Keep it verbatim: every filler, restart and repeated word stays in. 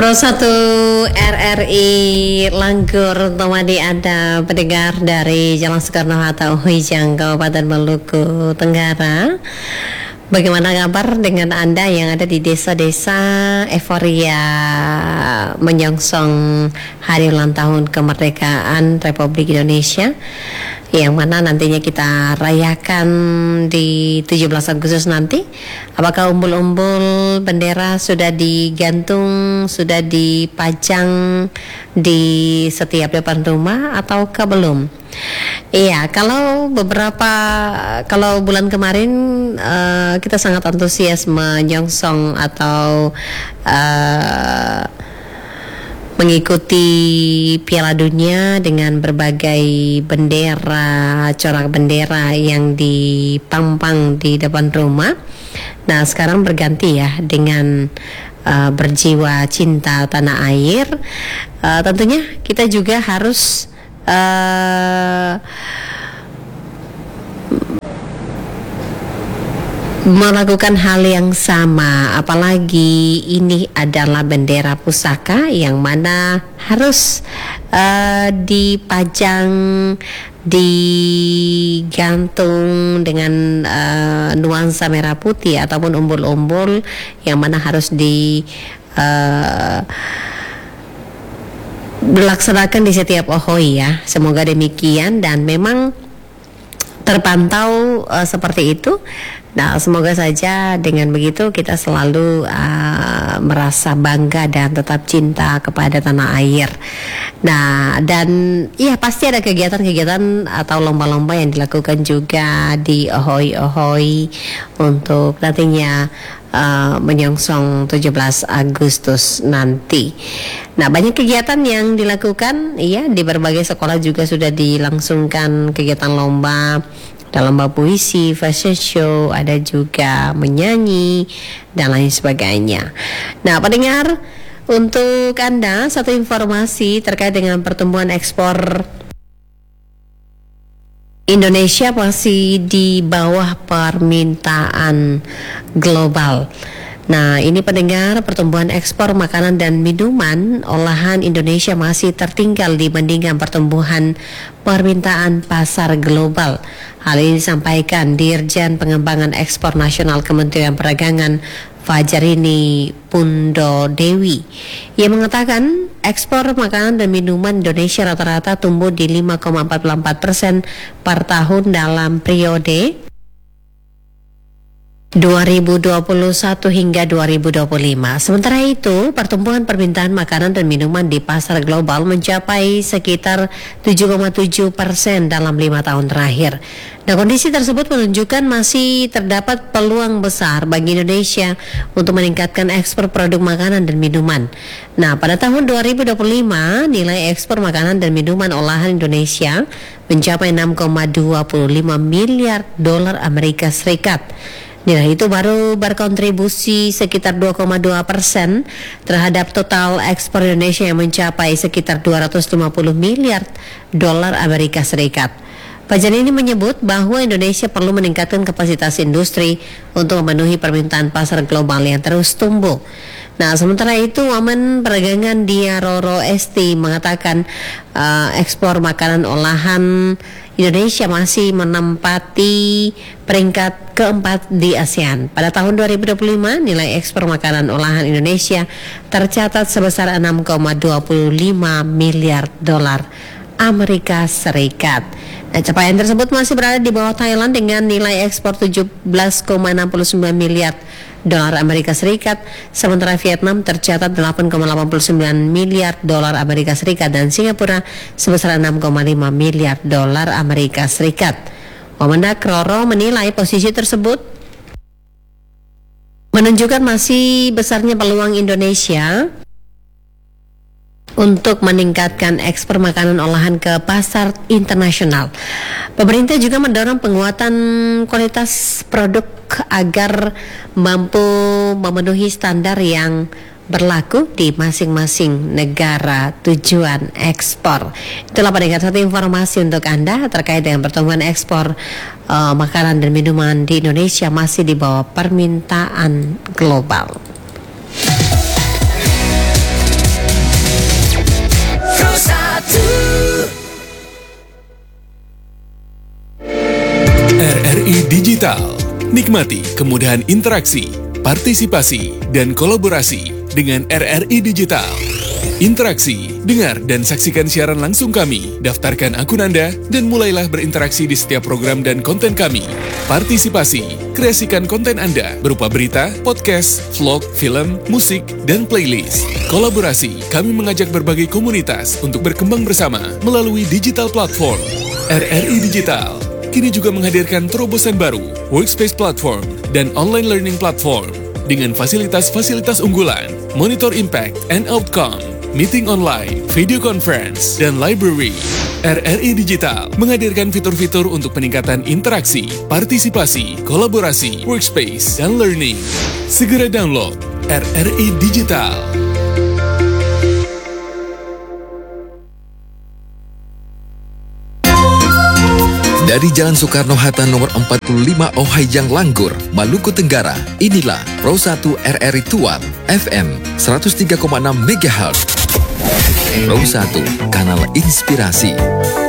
Pro satu R R I Langgur Tomadi ada pendengar dari Jalan Soekarno-Hatta Huijang, Kabupaten Maluku Tenggara. Bagaimana kabar dengan Anda yang ada di desa-desa euforia menyongsong hari ulang tahun kemerdekaan Republik Indonesia, yang mana nantinya kita rayakan di tujuh belas Agustus nanti? Apakah umbul-umbul bendera sudah digantung, sudah dipajang di setiap depan rumah ataukah belum? Iya, kalau beberapa kalau bulan kemarin uh, kita sangat antusias menyongsong atau uh, mengikuti Piala Dunia dengan berbagai bendera, corak bendera yang dipampang di depan rumah. Nah, sekarang berganti ya dengan uh, berjiwa cinta tanah air. Uh, tentunya kita juga harus uh, melakukan hal yang sama, apalagi ini adalah bendera pusaka yang mana harus uh, dipajang, digantung dengan uh, nuansa merah putih ataupun umbul-umbul yang mana harus di uh, dilaksanakan di setiap ohoi ya. Semoga demikian dan memang terpantau uh, seperti itu. Nah, semoga saja dengan begitu kita selalu uh, merasa bangga dan tetap cinta kepada tanah air. Nah, dan iya pasti ada kegiatan-kegiatan atau lomba-lomba yang dilakukan juga di ohoi-ohoi untuk nantinya uh, menyongsong tujuh belas Agustus nanti. Nah, banyak kegiatan yang dilakukan, iya, di berbagai sekolah juga sudah dilangsungkan kegiatan lomba. Ada lomba puisi, fashion show, ada juga menyanyi, dan lain sebagainya. Nah, pendengar, untuk Anda, satu informasi terkait dengan pertumbuhan ekspor Indonesia masih di bawah permintaan global. Nah, ini pendengar, pertumbuhan ekspor makanan dan minuman olahan Indonesia masih tertinggal dibandingkan pertumbuhan permintaan pasar global. Hal ini disampaikan Dirjen Pengembangan Ekspor Nasional Kementerian Perdagangan Fajarini Pundo Dewi. Ia mengatakan ekspor makanan dan minuman Indonesia rata-rata tumbuh di lima koma empat puluh empat persen per tahun dalam periode dua ribu dua puluh satu hingga dua ribu dua puluh lima. Sementara itu, pertumbuhan permintaan makanan dan minuman di pasar global mencapai sekitar tujuh koma tujuh persen dalam lima tahun terakhir. Nah, kondisi tersebut menunjukkan masih terdapat peluang besar bagi Indonesia untuk meningkatkan ekspor produk makanan dan minuman. Nah, pada tahun dua ribu dua puluh lima, nilai ekspor makanan dan minuman olahan Indonesia mencapai enam koma dua lima miliar dolar Amerika Serikat. Nilai itu baru berkontribusi sekitar dua koma dua persen terhadap total ekspor Indonesia yang mencapai sekitar dua ratus lima puluh miliar dolar Amerika Serikat. Kajian ini menyebut bahwa Indonesia perlu meningkatkan kapasitas industri untuk memenuhi permintaan pasar global yang terus tumbuh. Nah, sementara itu Wamen Perdagangan Dia Roro Esti mengatakan uh, ekspor makanan olahan Indonesia masih menempati peringkat keempat di ASEAN. Pada tahun dua ribu dua puluh lima, nilai ekspor makanan olahan Indonesia tercatat sebesar enam koma dua lima miliar dolar Amerika Serikat. Nah, capaian tersebut masih berada di bawah Thailand dengan nilai ekspor tujuh belas koma enam sembilan miliar dolar Amerika Serikat, sementara Vietnam tercatat delapan koma delapan sembilan miliar dolar Amerika Serikat dan Singapura sebesar enam koma lima miliar dolar Amerika Serikat. Wamendak Roro menilai posisi tersebut menunjukkan masih besarnya peluang Indonesia untuk meningkatkan ekspor makanan olahan ke pasar internasional. Pemerintah juga mendorong penguatan kualitas produk agar mampu memenuhi standar yang berlaku di masing-masing negara tujuan ekspor. Itulah pendengar satu informasi untuk Anda terkait dengan pertumbuhan ekspor uh, makanan dan minuman di Indonesia masih di bawah permintaan global. Digital. Nikmati kemudahan interaksi, partisipasi, dan kolaborasi dengan R R I Digital. Interaksi, dengar dan saksikan siaran langsung kami, daftarkan akun Anda, dan mulailah berinteraksi di setiap program dan konten kami. Partisipasi, kreasikan konten Anda berupa berita, podcast, vlog, film, musik, dan playlist. Kolaborasi, kami mengajak berbagai komunitas untuk berkembang bersama melalui digital platform. R R I Digital kini juga menghadirkan terobosan baru, workspace platform, dan online learning platform dengan fasilitas-fasilitas unggulan, monitor impact and outcome, meeting online, video conference, dan library. R R I Digital menghadirkan fitur-fitur untuk peningkatan interaksi, partisipasi, kolaborasi, workspace, dan learning. Segera download R R I Digital. Dari Jalan Soekarno-Hatta nomor empat puluh lima Ohayang Langgur, Maluku Tenggara, inilah Pro satu R R I Tual, F M seratus tiga koma enam megahertz. Pro satu, kanal inspirasi.